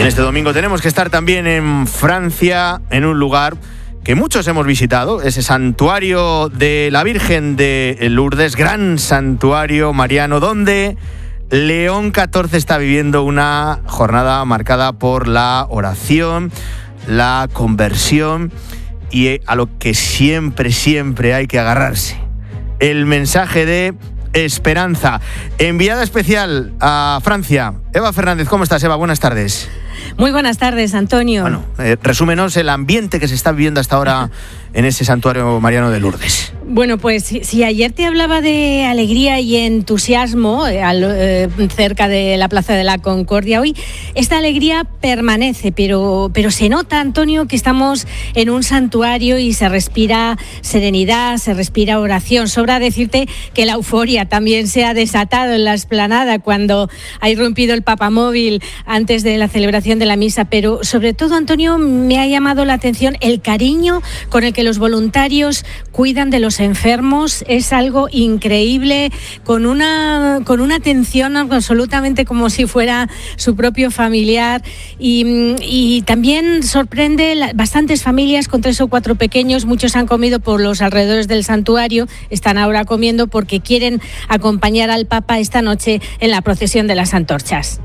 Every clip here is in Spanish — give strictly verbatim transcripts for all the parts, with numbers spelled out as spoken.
este domingo tenemos que estar también en Francia, en un lugar que muchos hemos visitado, ese santuario de la Virgen de Lourdes, gran santuario mariano, donde León catorce está viviendo una jornada marcada por la oración, la conversión y a lo que siempre, siempre hay que agarrarse: el mensaje de esperanza. Enviada especial a Francia, Eva Fernández. ¿Cómo estás, Eva? Buenas tardes. Muy buenas tardes, Antonio. Bueno, eh, resúmenos el ambiente que se está viviendo hasta ahora en ese santuario mariano de Lourdes. Bueno, pues si, si ayer te hablaba de alegría y entusiasmo eh, al, eh, cerca de la Plaza de la Concordia, hoy esta alegría permanece, pero, pero se nota, Antonio, que estamos en un santuario y se respira serenidad, se respira oración. Sobra decirte que la euforia también se ha desatado en la explanada cuando ha irrumpido el papamóvil antes de la celebración de la misa, pero sobre todo, Antonio, me ha llamado la atención el cariño con el que los voluntarios cuidan de los enfermos. Es algo increíble, con una, con una atención absolutamente como si fuera su propio familiar, y, y también sorprende la, bastantes familias con tres o cuatro pequeños. Muchos han comido por los alrededores del santuario, están ahora comiendo porque quieren acompañar al Papa esta noche en la procesión de las antorchas.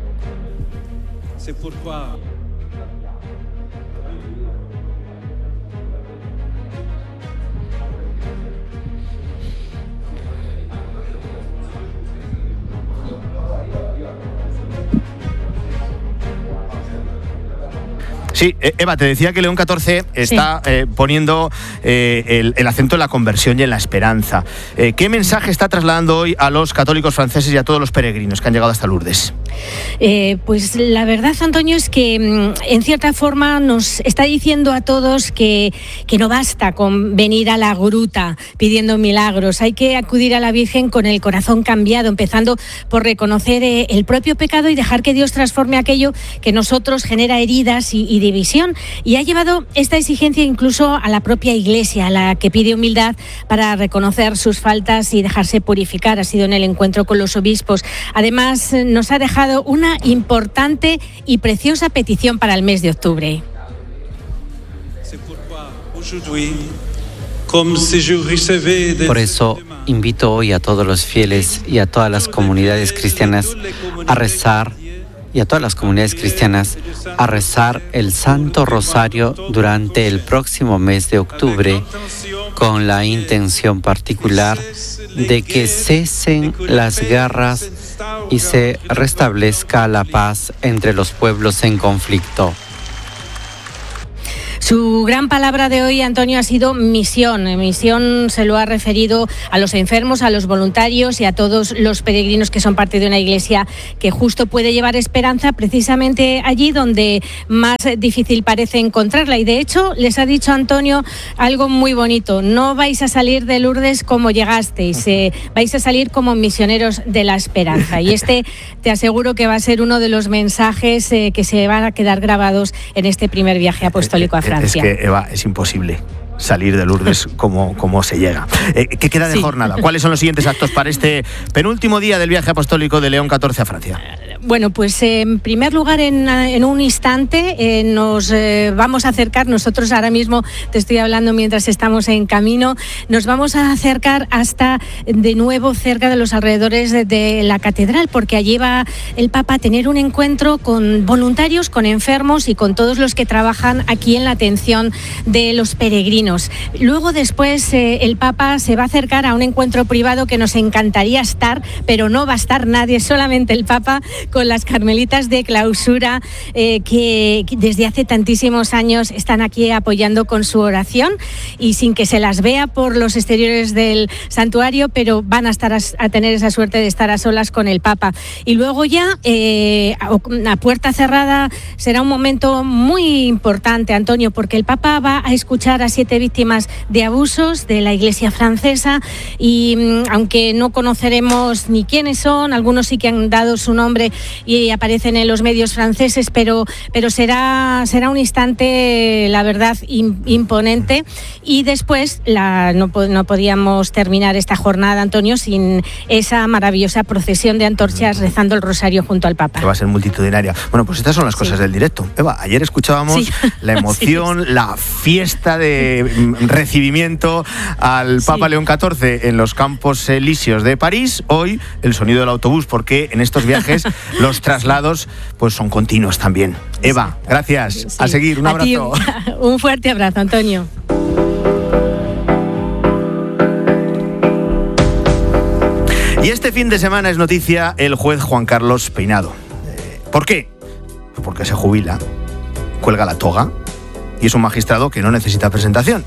Sí, Eva, te decía que León catorce está sí. eh, poniendo eh, el, el acento en la conversión y en la esperanza. Eh, ¿Qué mensaje está trasladando hoy a los católicos franceses y a todos los peregrinos que han llegado hasta Lourdes? Eh, pues la verdad, Antonio, es que en cierta forma nos está diciendo a todos que, que no basta con venir a la gruta pidiendo milagros. Hay que acudir a la Virgen con el corazón cambiado, empezando por reconocer eh, el propio pecado y dejar que Dios transforme aquello que nosotros genera heridas y, y división. Y ha llevado esta exigencia incluso a la propia Iglesia, a la que pide humildad para reconocer sus faltas y dejarse purificar. Ha sido en el encuentro con los obispos. Además, nos ha dejado una importante y preciosa petición para el mes de octubre. Por eso invito hoy a todos los fieles y a todas las comunidades cristianas a rezar y a todas las comunidades cristianas a rezar el Santo Rosario durante el próximo mes de octubre, con la intención particular de que cesen las guerras y se restablezca la paz entre los pueblos en conflicto. Su gran palabra de hoy, Antonio, ha sido misión. Misión se lo ha referido a los enfermos, a los voluntarios y a todos los peregrinos que son parte de una iglesia que justo puede llevar esperanza precisamente allí donde más difícil parece encontrarla. Y de hecho, les ha dicho Antonio algo muy bonito: no vais a salir de Lourdes como llegasteis, eh, vais a salir como misioneros de la esperanza. Y este, te aseguro que va a ser uno de los mensajes eh, que se van a quedar grabados en este primer viaje apostólico a Francia. Es que, Eva, es imposible salir de Lourdes como, como se llega. Eh, ¿Qué queda de sí. jornada? ¿Cuáles son los siguientes actos para este penúltimo día del viaje apostólico de León catorce a Francia? Bueno, pues eh, en primer lugar, en, en un instante eh, nos eh, vamos a acercar, nosotros ahora mismo te estoy hablando mientras estamos en camino, nos vamos a acercar hasta de nuevo cerca de los alrededores de, de la catedral, porque allí va el Papa a tener un encuentro con voluntarios, con enfermos y con todos los que trabajan aquí en la atención de los peregrinos. Luego después eh, el Papa se va a acercar a un encuentro privado que nos encantaría estar, pero no va a estar nadie, solamente el Papa, con las carmelitas de clausura eh, que, que desde hace tantísimos años están aquí apoyando con su oración y sin que se las vea por los exteriores del santuario, pero van a estar a, a tener esa suerte de estar a solas con el Papa. Y luego ya eh, a, a puerta cerrada será un momento muy importante, Antonio, porque el Papa va a escuchar a siete víctimas de abusos de la Iglesia francesa y aunque no conoceremos ni quiénes son, algunos sí que han dado su nombre y aparecen en los medios franceses, pero, pero será, será un instante, la verdad, in, imponente. Y después la, no, no podíamos terminar esta jornada, Antonio, sin esa maravillosa procesión de antorchas rezando el rosario junto al Papa. Que va a ser multitudinaria. Bueno, pues estas son las cosas sí. del directo. Eva, ayer escuchábamos sí. la emoción, sí. la fiesta de recibimiento al Papa sí. León catorce en los Campos Elíseos de París. Hoy el sonido del autobús, porque en estos viajes los traslados pues son continuos también. Eva, gracias. Sí. A seguir. Un abrazo. A ti, un fuerte abrazo, Antonio. Y este fin de semana es noticia el juez Juan Carlos Peinado. Eh, ¿Por qué? Porque se jubila, cuelga la toga y es un magistrado que no necesita presentación.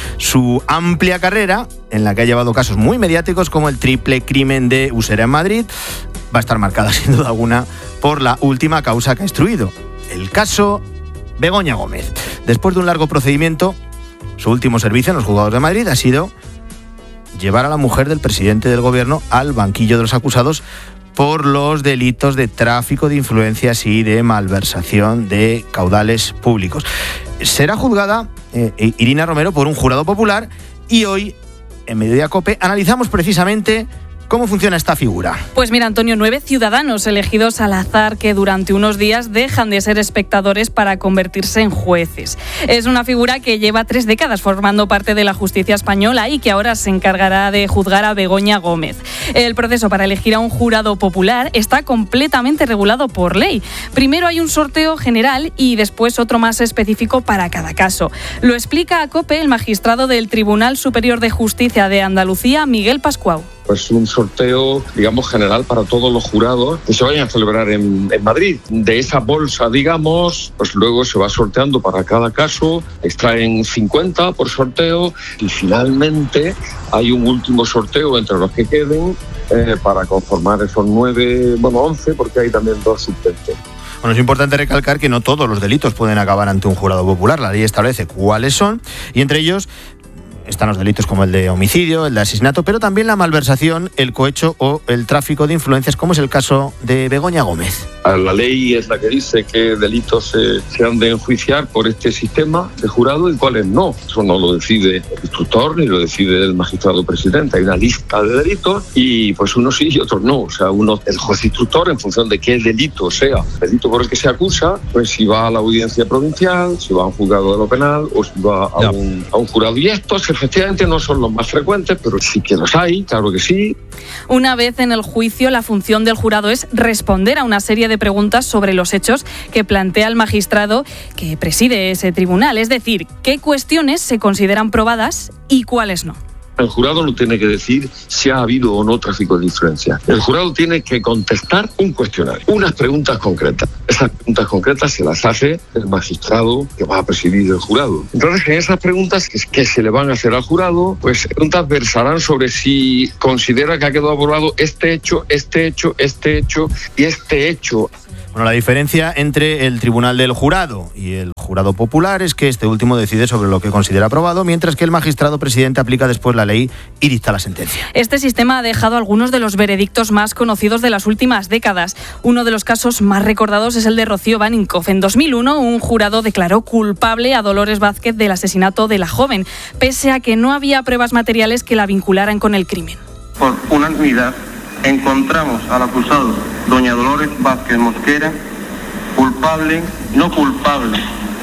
Su amplia carrera, en la que ha llevado casos muy mediáticos como el triple crimen de Usera en Madrid, va a estar marcada sin duda alguna por la última causa que ha instruido, el caso Begoña Gómez. Después de un largo procedimiento, su último servicio en los juzgados de Madrid ha sido llevar a la mujer del presidente del gobierno al banquillo de los acusados por los delitos de tráfico de influencias y de malversación de caudales públicos. Será juzgada eh, Irina Romero por un jurado popular y hoy, en Mediodía Cope, analizamos precisamente ¿cómo funciona esta figura? Pues mira, Antonio, nueve ciudadanos elegidos al azar que durante unos días dejan de ser espectadores para convertirse en jueces. Es una figura que lleva tres décadas formando parte de la justicia española y que ahora se encargará de juzgar a Begoña Gómez. El proceso para elegir a un jurado popular está completamente regulado por ley. Primero hay un sorteo general y después otro más específico para cada caso. Lo explica a COPE el magistrado del Tribunal Superior de Justicia de Andalucía, Miguel Pascual. Pues un sorteo, digamos, general para todos los jurados que se vayan a celebrar en, en Madrid. De esa bolsa, digamos, pues luego se va sorteando para cada caso, extraen cincuenta por sorteo y finalmente hay un último sorteo entre los que queden eh, para conformar esos nueve, bueno, once, porque hay también dos suplentes. Bueno, es importante recalcar que no todos los delitos pueden acabar ante un jurado popular. La ley establece cuáles son y entre ellos están los delitos como el de homicidio, el de asesinato, pero también la malversación, el cohecho o el tráfico de influencias, como es el caso de Begoña Gómez. La ley es la que dice qué delitos se, se han de enjuiciar por este sistema de jurado y cuáles no. Eso no lo decide el instructor ni lo decide el magistrado presidente. Hay una lista de delitos y pues unos sí y otros no. O sea, uno, el juez instructor, en función de qué delito sea, el delito por el que se acusa, pues si va a la audiencia provincial, si va a un juzgado de lo penal o si va a, un, a un jurado. Y esto se efectivamente no son los más frecuentes, pero sí que los hay, claro que sí. Una vez en el juicio, la función del jurado es responder a una serie de preguntas sobre los hechos que plantea el magistrado que preside ese tribunal. Es decir, qué cuestiones se consideran probadas y cuáles no. El jurado no tiene que decir si ha habido o no tráfico de influencia. El jurado tiene que contestar un cuestionario, unas preguntas concretas. Esas preguntas concretas se las hace el magistrado que va a presidir el jurado. Entonces, en esas preguntas que se le van a hacer al jurado, pues preguntas versarán sobre si considera que ha quedado aprobado este hecho, este hecho, este hecho y este hecho. Bueno, la diferencia entre el tribunal del jurado y el jurado popular es que este último decide sobre lo que considera aprobado, mientras que el magistrado presidente aplica después la ley y dicta la sentencia. Este sistema ha dejado algunos de los veredictos más conocidos de las últimas décadas. Uno de los casos más recordados es el de Rocío Baninkoff. En dos mil uno, un jurado declaró culpable a Dolores Vázquez del asesinato de la joven, pese a que no había pruebas materiales que la vincularan con el crimen. Por unanimidad, encontramos al acusado, doña Dolores Vázquez Mosquera, culpable, no culpable,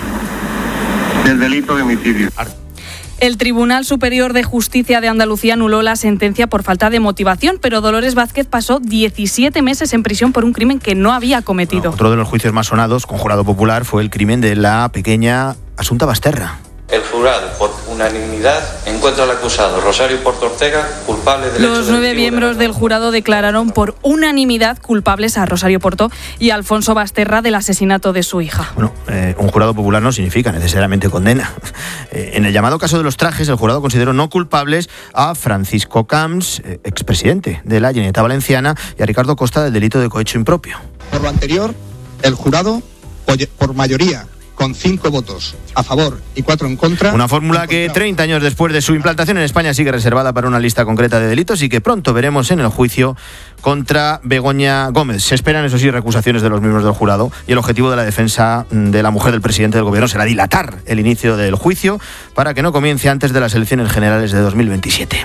del delito de homicidio. El Tribunal Superior de Justicia de Andalucía anuló la sentencia por falta de motivación, pero Dolores Vázquez pasó diecisiete meses en prisión por un crimen que no había cometido. Bueno, otro de los juicios más sonados con jurado popular fue el crimen de la pequeña Asunta Basterra. El jurado, por unanimidad, encuentra al acusado Rosario Porto Ortega culpable del hecho. Los nueve miembros del jurado declararon por unanimidad culpables a Rosario Porto y a Alfonso Basterra del asesinato de su hija. Bueno, eh, un jurado popular no significa necesariamente condena. Eh, en el llamado caso de los trajes, el jurado consideró no culpables a Francisco Camps, eh, expresidente de la Generalitat Valenciana, y a Ricardo Costa del delito de cohecho impropio. Por lo anterior, el jurado, por mayoría con cinco votos a favor y cuatro en contra. Una fórmula que treinta años después de su implantación en España sigue reservada para una lista concreta de delitos y que pronto veremos en el juicio contra Begoña Gómez. Se esperan, eso sí, recusaciones de los miembros del jurado y el objetivo de la defensa de la mujer del presidente del gobierno será dilatar el inicio del juicio para que no comience antes de las elecciones generales de dos mil veintisiete.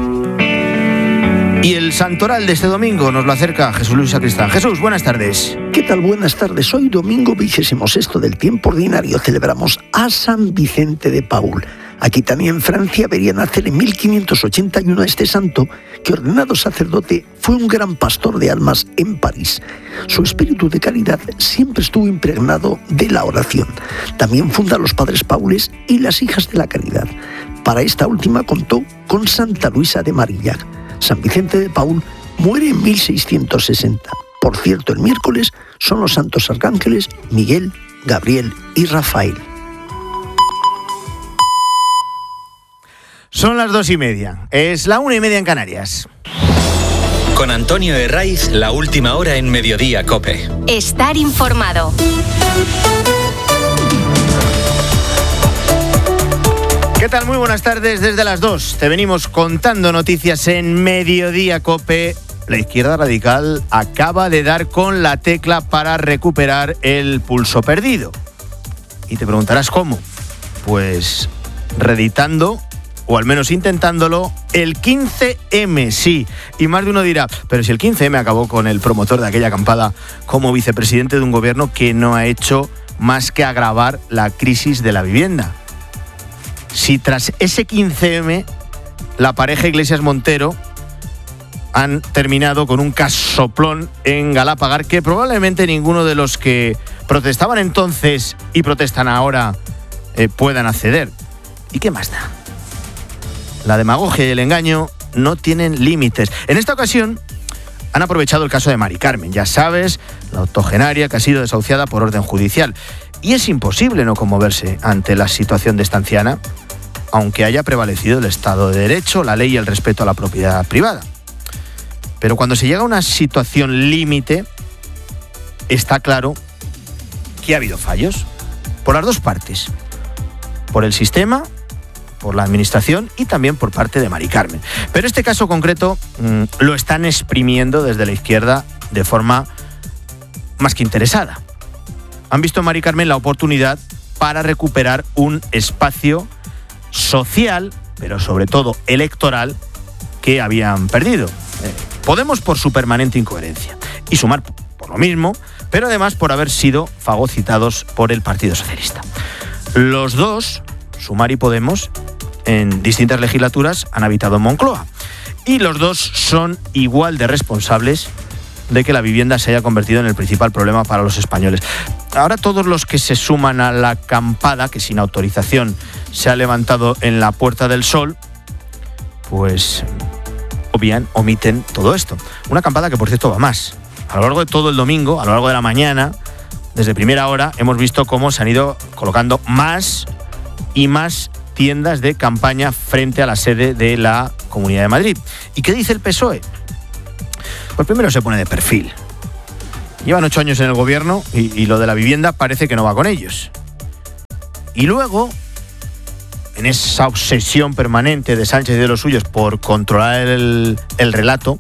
Y el santoral de este domingo nos lo acerca Jesús Luis Sacristán. Jesús, buenas tardes. ¿Qué tal? Buenas tardes. Hoy domingo vigésimo sexto del tiempo ordinario celebramos a San Vicente de Paúl. Aquitania, en Francia, vería nacer en mil quinientos ochenta y uno a este santo, que ordenado sacerdote fue un gran pastor de almas en París. Su espíritu de caridad siempre estuvo impregnado de la oración. También funda los Padres Paules y las Hijas de la Caridad. Para esta última contó con Santa Luisa de Marillac. San Vicente de Paúl muere en mil seiscientos sesenta. Por cierto, el miércoles son los santos arcángeles Miguel, Gabriel y Rafael. Son las dos y media. Es la una y media en Canarias. Con Antonio Herraiz, la última hora en Mediodía COPE. Estar informado. ¿Qué tal? Muy buenas tardes. Desde las dos te venimos contando noticias en Mediodía COPE. La izquierda radical acaba de dar con la tecla para recuperar el pulso perdido. Y te preguntarás cómo. Pues reeditando, o al menos intentándolo, el quince eme, sí. Y más de uno dirá, pero si el quince eme acabó con el promotor de aquella acampada como vicepresidente de un gobierno que no ha hecho más que agravar la crisis de la vivienda. Si tras ese quince eme la pareja Iglesias-Montero han terminado con un casoplón en Galapagar que probablemente ninguno de los que protestaban entonces y protestan ahora eh, puedan acceder. ¿Y qué más da? La demagogia y el engaño no tienen límites. En esta ocasión han aprovechado el caso de Mari Carmen, ya sabes, la octogenaria que ha sido desahuciada por orden judicial. Y es imposible no conmoverse ante la situación de esta anciana, aunque haya prevalecido el Estado de Derecho, la ley y el respeto a la propiedad privada. Pero cuando se llega a una situación límite, está claro que ha habido fallos por las dos partes, por el sistema, por la administración y también por parte de Mari Carmen. Pero este caso concreto mmm, lo están exprimiendo desde la izquierda de forma más que interesada. Han visto en Mari Carmen la oportunidad para recuperar un espacio social, pero sobre todo electoral, que habían perdido. Eh, Podemos por su permanente incoherencia y Sumar por lo mismo, pero además por haber sido fagocitados por el Partido Socialista. Los dos, Sumar y Podemos, en distintas legislaturas han habitado en Moncloa y los dos son igual de responsables de que la vivienda se haya convertido en el principal problema para los españoles. Ahora todos los que se suman a la acampada que sin autorización se ha levantado en la Puerta del Sol, pues obvian, omiten todo esto. Una acampada que por cierto va más. A lo largo de todo el domingo, a lo largo de la mañana, desde primera hora, hemos visto cómo se han ido colocando más y más tiendas de campaña frente a la sede de la Comunidad de Madrid. ¿Y qué dice el P S O E? Pues primero se pone de perfil. Llevan ocho años en el gobierno y, y lo de la vivienda parece que no va con ellos. Y luego, en esa obsesión permanente de Sánchez y de los suyos por controlar el, el relato,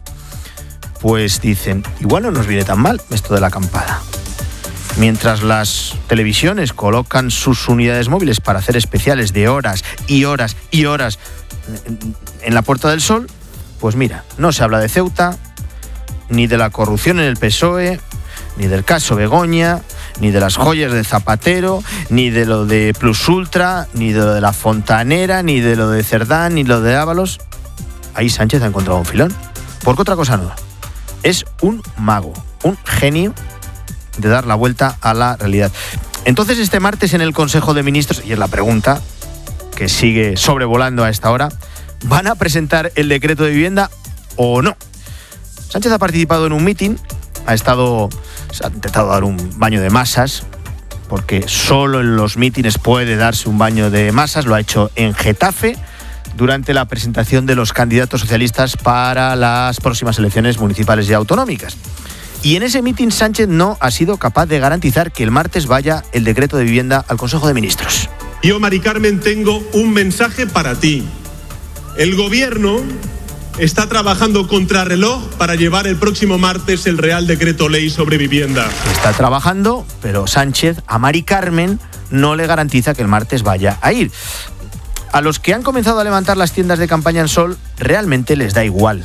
pues dicen, igual no nos viene tan mal esto de la acampada. Mientras las televisiones colocan sus unidades móviles para hacer especiales de horas y horas y horas en, en la Puerta del Sol, pues mira, no se habla de Ceuta, ni de la corrupción en el P S O E, ni del caso Begoña, ni de las joyas de Zapatero, ni de lo de Plus Ultra, ni de lo de la Fontanera, ni de lo de Cerdán, ni lo de Ábalos. Ahí Sánchez ha encontrado un filón. Porque otra cosa no. Es un mago, un genio de dar la vuelta a la realidad. Entonces, este martes en el Consejo de Ministros, y es la pregunta que sigue sobrevolando a esta hora, ¿van a presentar el decreto de vivienda o no? Sánchez ha participado en un mitin, ha estado, se ha intentado dar un baño de masas, porque solo en los mítines puede darse un baño de masas. Lo ha hecho en Getafe durante la presentación de los candidatos socialistas para las próximas elecciones municipales y autonómicas. Y en ese mitin Sánchez no ha sido capaz de garantizar que el martes vaya el decreto de vivienda al Consejo de Ministros. Yo, Mari Carmen, tengo un mensaje para ti. El Gobierno está trabajando contrarreloj para llevar el próximo martes el Real Decreto Ley sobre vivienda. Está trabajando, pero Sánchez a Mari Carmen no le garantiza que el martes vaya a ir. A los que han comenzado a levantar las tiendas de campaña en Sol, realmente les da igual.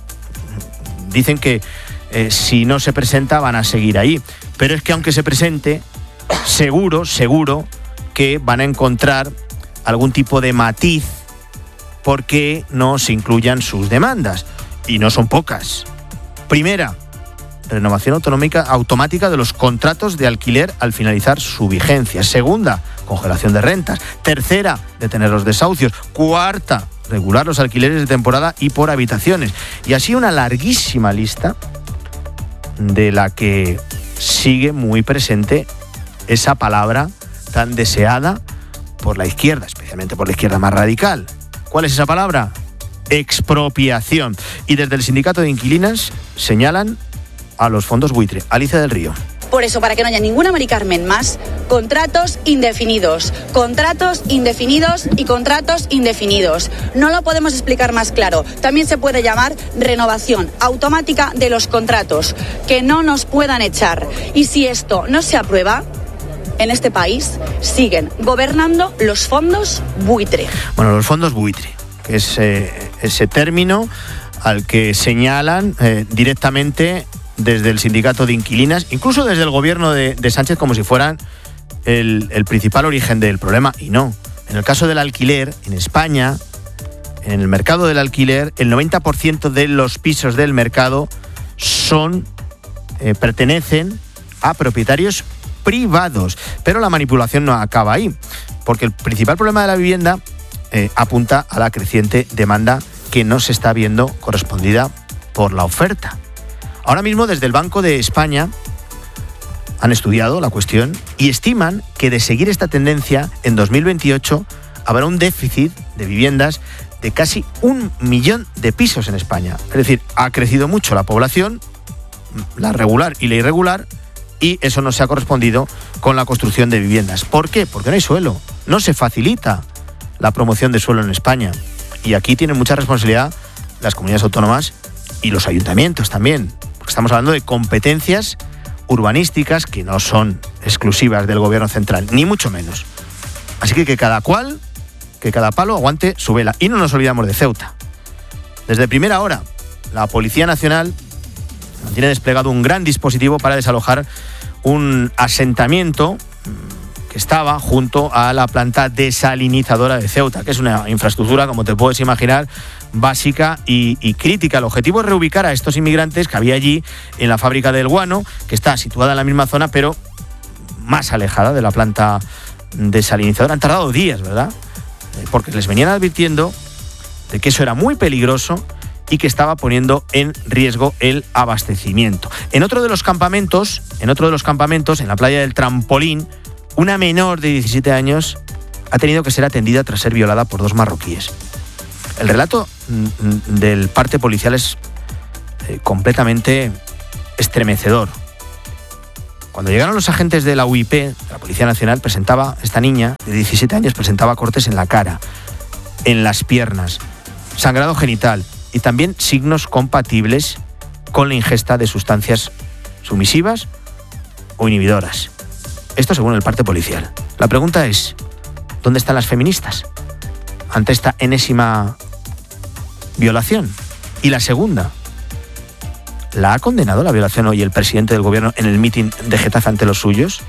Dicen que eh, si no se presenta van a seguir ahí. Pero es que aunque se presente, seguro, seguro que van a encontrar algún tipo de matiz porque no se incluyan sus demandas. Y no son pocas. Primera, renovación autonómica automática de los contratos de alquiler al finalizar su vigencia. Segunda, congelación de rentas. Tercera, detener los desahucios. Cuarta, regular los alquileres de temporada y por habitaciones. Y así una larguísima lista de la que sigue muy presente esa palabra tan deseada por la izquierda, especialmente por la izquierda más radical. ¿Cuál es esa palabra? Expropiación. Y desde el sindicato de inquilinas señalan a los fondos buitre. Alicia del Río. Por eso, para que no haya ninguna Mari Carmen más, contratos indefinidos, contratos indefinidos y contratos indefinidos. No lo podemos explicar más claro. También se puede llamar renovación automática de los contratos, que no nos puedan echar. Y si esto no se aprueba, en este país siguen gobernando los fondos buitre. Bueno, los fondos buitre, que es eh, ese término al que señalan eh, directamente desde el sindicato de inquilinas, incluso desde el gobierno de, de Sánchez, como si fueran el, el principal origen del problema. Y no. En el caso del alquiler, en España, en el mercado del alquiler, el noventa por ciento de los pisos del mercado son, eh, pertenecen a propietarios privados. Pero la manipulación no acaba ahí, porque el principal problema de la vivienda eh, apunta a la creciente demanda que no se está viendo correspondida por la oferta. Ahora mismo, desde el Banco de España han estudiado la cuestión y estiman que de seguir esta tendencia, en dos mil veintiocho habrá un déficit de viviendas de casi un millón de pisos en España. Es decir, ha crecido mucho la población, la regular y la irregular, y eso no se ha correspondido con la construcción de viviendas. ¿Por qué? Porque no hay suelo. No se facilita la promoción de suelo en España. Y aquí tienen mucha responsabilidad las comunidades autónomas y los ayuntamientos también. Porque estamos hablando de competencias urbanísticas que no son exclusivas del gobierno central, ni mucho menos. Así que que cada cual, que cada palo aguante su vela. Y no nos olvidamos de Ceuta. Desde primera hora, la Policía Nacional tiene desplegado un gran dispositivo para desalojar un asentamiento que estaba junto a la planta desalinizadora de Ceuta, que es una infraestructura, como te puedes imaginar, básica y, y crítica. El objetivo es reubicar a estos inmigrantes que había allí en la fábrica del guano, que está situada en la misma zona, pero más alejada de la planta desalinizadora. Han tardado días, ¿verdad? Porque les venían advirtiendo de que eso era muy peligroso y que estaba poniendo en riesgo el abastecimiento. En otro de los campamentos, en otro de los campamentos, en la playa del Trampolín, una menor de diecisiete años ha tenido que ser atendida tras ser violada por dos marroquíes. El relato del parte policial es eh, completamente estremecedor. Cuando llegaron los agentes de la U I P, de la Policía Nacional, presentaba, esta niña de diecisiete años, presentaba cortes en la cara, en las piernas, sangrado genital y también signos compatibles con la ingesta de sustancias sumisivas o inhibidoras. Esto según el parte policial. La pregunta es, ¿dónde están las feministas ante esta enésima violación? Y la segunda, ¿la ha condenado la violación hoy el presidente del gobierno en el mitin de Getafe ante los suyos?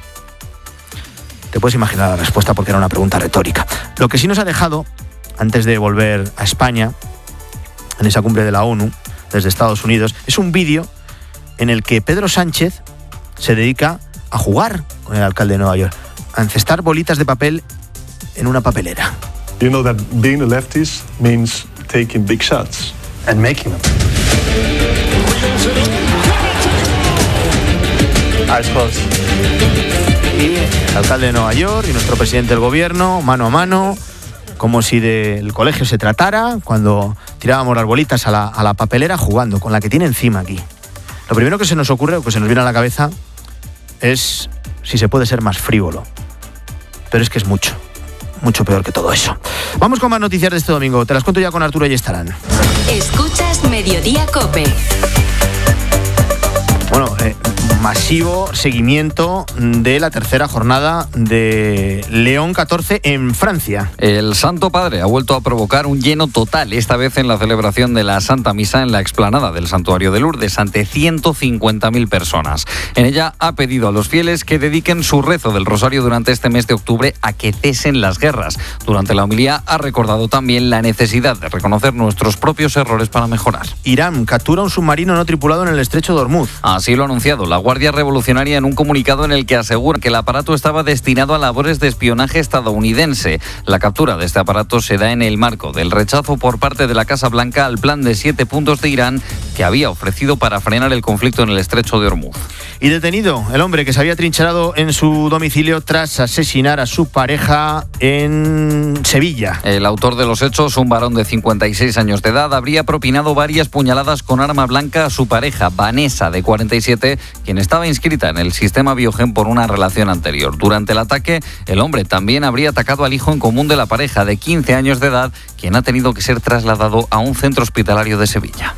Te puedes imaginar la respuesta porque era una pregunta retórica. Lo que sí nos ha dejado, antes de volver a España, en esa cumbre de la ONU, desde Estados Unidos, es un vídeo en el que Pedro Sánchez se dedica a jugar con el alcalde de Nueva York, a encestar bolitas de papel en una papelera. You know that being a leftist means taking big shots and making them. I suppose. Y el alcalde de Nueva York y nuestro presidente del gobierno, mano a mano, como si del colegio se tratara, cuando tirábamos las bolitas a la, a la papelera, jugando con la que tiene encima aquí. lo primero que se nos ocurre o que se nos viene a la cabeza es si se puede ser más frívolo. Pero es que es mucho, mucho peor que todo eso. Vamos con más noticias de este domingo. Te las cuento ya con Arturo y estarán. Escuchas Mediodía COPE. Bueno, eh, masivo seguimiento de la tercera jornada de León catorce en Francia. El Santo Padre ha vuelto a provocar un lleno total, esta vez en la celebración de la Santa Misa en la explanada del Santuario de Lourdes, ante ciento cincuenta mil personas. En ella ha pedido a los fieles que dediquen su rezo del rosario durante este mes de octubre a que cesen las guerras. Durante la homilía ha recordado también la necesidad de reconocer nuestros propios errores para mejorar. Irán captura un submarino no tripulado en el estrecho de Hormuz. Así lo ha anunciado la Guardia Revolucionaria en un comunicado en el que asegura que el aparato estaba destinado a labores de espionaje estadounidense. La captura de este aparato se da en el marco del rechazo por parte de la Casa Blanca al plan de siete puntos de Irán que había ofrecido para frenar el conflicto en el estrecho de Hormuz. Y detenido el hombre que se había trincherado en su domicilio tras asesinar a su pareja en Sevilla. El autor de los hechos, un varón de cincuenta y seis años de edad, habría propinado varias puñaladas con arma blanca a su pareja, Vanessa, de cuarenta y siete, quien estaba inscrita en el sistema Biogen por una relación anterior. Durante el ataque, el hombre también habría atacado al hijo en común de la pareja, de quince años de edad, quien ha tenido que ser trasladado a un centro hospitalario de Sevilla.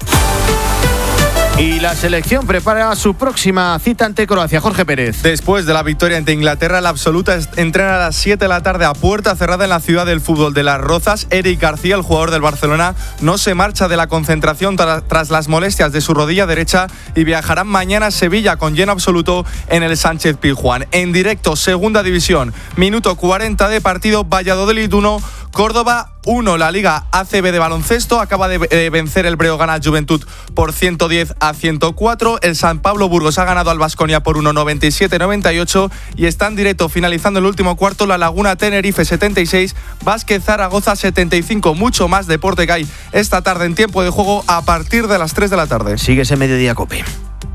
Y la selección prepara su próxima cita ante Croacia. Jorge Pérez. Después de la victoria ante Inglaterra, la absoluta entrena a las siete de la tarde a puerta cerrada en la ciudad del fútbol de Las Rozas. Eric García, el jugador del Barcelona, no se marcha de la concentración tra- tras las molestias de su rodilla derecha y viajarán mañana a Sevilla con lleno absoluto en el Sánchez Pizjuán. En directo, segunda división, minuto cuarenta de partido, Valladolid uno, Córdoba uno. La Liga A C B de baloncesto acaba de eh, vencer el Breogán al Juventud por ciento diez a ciento cuatro. El San Pablo Burgos ha ganado al Baskonia por uno noventa y siete a noventa y ocho. Y está en directo, finalizando el último cuarto, La Laguna Tenerife setenta y seis, Vázquez Zaragoza setenta y cinco. Mucho más deporte que hay esta tarde en tiempo de juego a partir de las tres de la tarde. Sigue ese Mediodía COPE.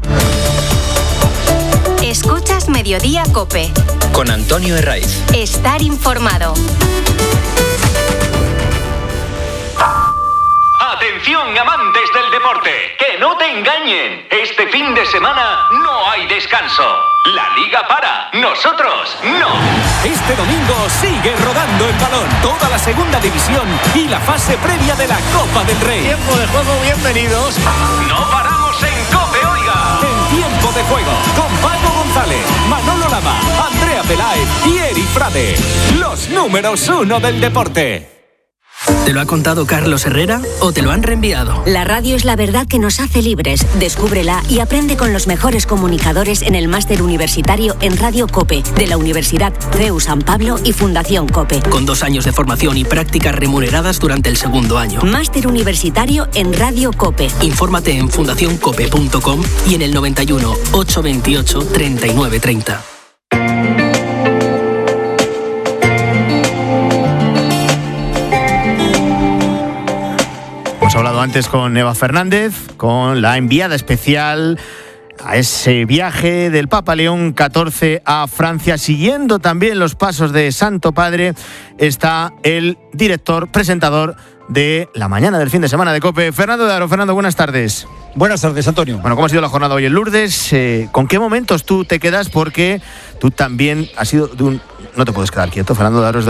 Escuchas Mediodía COPE. Con Antonio Herraiz. Estar informado. Atención, amantes del deporte, que no te engañen. Este fin de semana no hay descanso. La Liga para, nosotros no. Este domingo sigue rodando el balón, toda la segunda división y la fase previa de la Copa del Rey. Tiempo de juego, bienvenidos. No paramos en COPE, oiga. En tiempo de juego, con Paco González, Manolo Lama, Andrea Peláez y Eri Frade. Los números uno del deporte. ¿Te lo ha contado Carlos Herrera o te lo han reenviado? La radio es la verdad que nos hace libres. Descúbrela y aprende con los mejores comunicadores en el máster universitario en Radio COPE de la Universidad C E U San Pablo y Fundación COPE. Con dos años de formación y prácticas remuneradas durante el segundo año. Máster universitario en Radio COPE. Infórmate en fundación cope punto com y en el noventa y uno, ochocientos veintiocho, treinta y nueve treinta. Hemos hablado antes con Eva Fernández, con la enviada especial a ese viaje del Papa León catorce a Francia. Siguiendo también los pasos de Santo Padre está el director, presentador de la mañana del fin de semana de COPE, Fernando de Aro. Fernando, buenas tardes. Buenas tardes, Antonio. Bueno, ¿cómo ha sido la jornada hoy en Lourdes? Eh, ¿Con qué momentos tú te quedas? Porque tú también has sido de un... No te puedes quedar quieto, Fernando de Aro es de